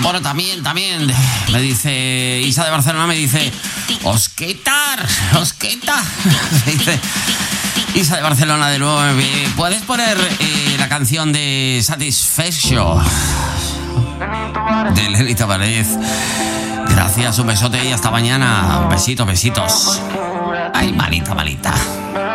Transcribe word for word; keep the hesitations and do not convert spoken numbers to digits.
Bueno, también, también. Me dice Isa de Barcelona, me dice Osquitar, Osquita. Me dice Isa de Barcelona de nuevo. ¿Puedes poner eh, la canción de Satisfaction de Lenny Tavares? Gracias, un besote y hasta mañana. Besitos, besitos. Ay, malita, malita.